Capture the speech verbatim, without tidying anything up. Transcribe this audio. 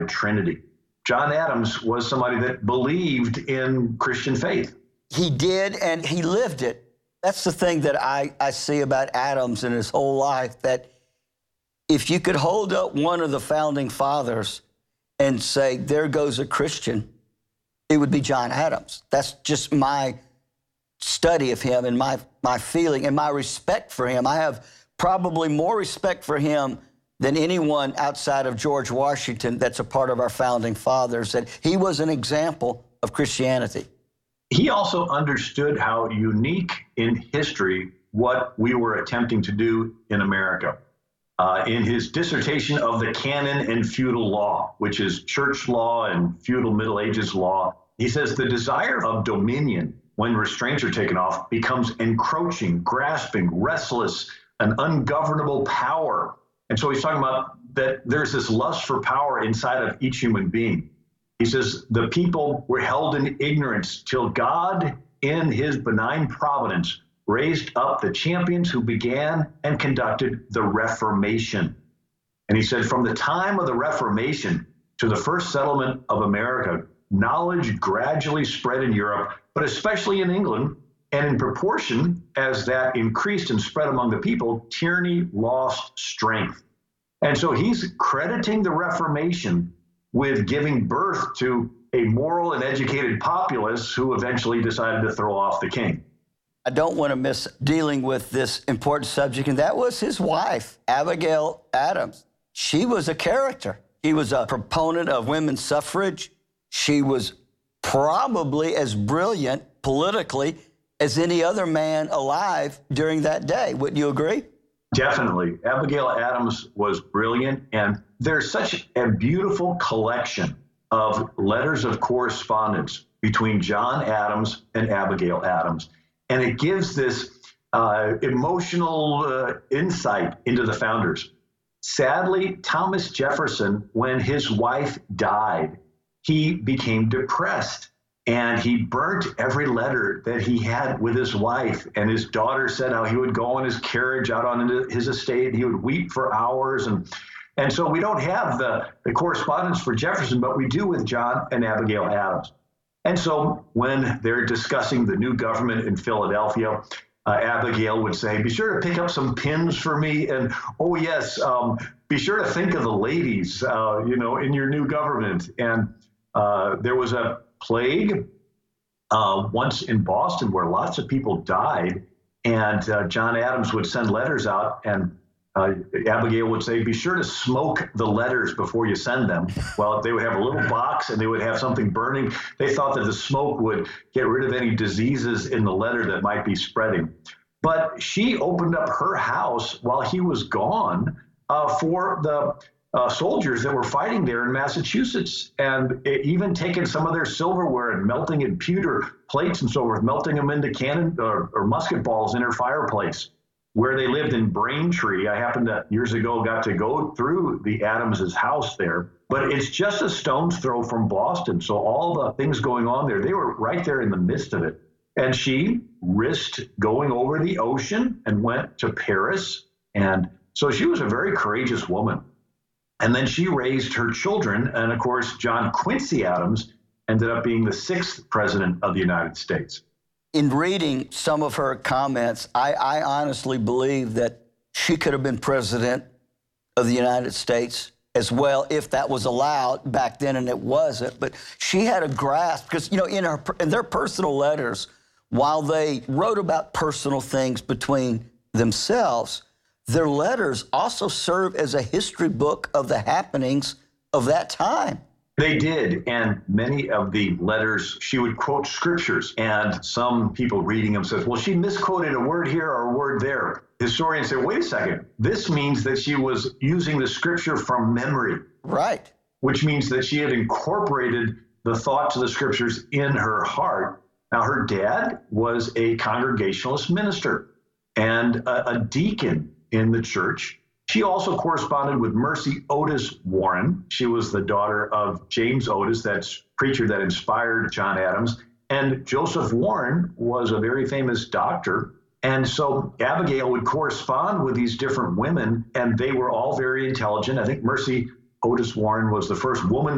Trinity. John Adams was somebody that believed in Christian faith. He did, and he lived it. That's the thing that I, I see about Adams in his whole life, that if you could hold up one of the founding fathers and say, there goes a Christian, it would be John Adams. That's just my study of him and my, my feeling and my respect for him. I have probably more respect for him than anyone outside of George Washington that's a part of our founding fathers, that he was an example of Christianity. He also understood how unique in history what we were attempting to do in America. Uh, in his dissertation of the canon and feudal law, which is church law and feudal Middle Ages law, he says the desire of dominion, when restraints are taken off, becomes encroaching, grasping, restless, an ungovernable power. And so he's talking about that there's this lust for power inside of each human being. He says the people were held in ignorance till God, in his benign providence, raised up the champions who began and conducted the Reformation. And he said, from the time of the Reformation to the first settlement of America, knowledge gradually spread in Europe, but especially in England, and in proportion as that increased and spread among the people, tyranny lost strength. And so he's crediting the Reformation with giving birth to a moral and educated populace who eventually decided to throw off the king. I don't want to miss dealing with this important subject, and that was his wife, Abigail Adams. She was a character. She was a proponent of women's suffrage. She was probably as brilliant politically as any other man alive during that day. Wouldn't you agree? Definitely. Abigail Adams was brilliant, and there's such a beautiful collection of letters of correspondence between John Adams and Abigail Adams. And it gives this uh, emotional uh, insight into the founders. Sadly, Thomas Jefferson, when his wife died, he became depressed. And he burnt every letter that he had with his wife. And his daughter said how he would go on his carriage out on his estate, and he would weep for hours. And and so we don't have the, the correspondence for Jefferson, but we do with John and Abigail Adams. And so when they're discussing the new government in Philadelphia, uh, Abigail would say, be sure to pick up some pins for me. And, oh, yes, um, be sure to think of the ladies, uh, you know, in your new government. And uh, there was a plague uh, once in Boston where lots of people died, and uh, John Adams would send letters out, and uh, Abigail would say, be sure to smoke the letters before you send them. Well, they would have a little box and they would have something burning. They thought that the smoke would get rid of any diseases in the letter that might be spreading. But she opened up her house while he was gone uh, for the Uh, soldiers that were fighting there in Massachusetts, and it, even taking some of their silverware and melting in pewter plates and so forth, melting them into cannon or, or musket balls in her fireplace. Where they lived in Braintree, I happened to years ago got to go through the Adams's house there, but it's just a stone's throw from Boston. So all the things going on there, they were right there in the midst of it. And she risked going over the ocean and went to Paris, and so she was a very courageous woman. And then she raised her children. And of course, John Quincy Adams ended up being the sixth president of the United States. In reading some of her comments, I, I honestly believe that she could have been president of the United States as well, if that was allowed back then, and it wasn't. But she had a grasp, because, you know, in, her, in their personal letters, while they wrote about personal things between themselves, their letters also serve as a history book of the happenings of that time. They did, and many of the letters, she would quote scriptures, and some people reading them says, well, she misquoted a word here or a word there. Historians say, wait a second, this means that she was using the scripture from memory. Right. Which means that she had incorporated the thoughts of the scriptures in her heart. Now, her dad was a Congregationalist minister and a, a deacon in the church. She also corresponded with Mercy Otis Warren. She was the daughter of James Otis, that preacher that inspired John Adams. And Joseph Warren was a very famous doctor. And so Abigail would correspond with these different women, and they were all very intelligent. I think Mercy Otis Warren was the first woman